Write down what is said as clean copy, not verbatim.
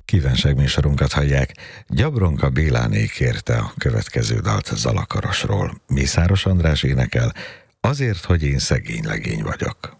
Kívánság műsorunkat hallják. Gyabronka Béláné kérte a következő dalt Zalakarosról. Mészáros András énekel, azért, hogy én szegény legény vagyok.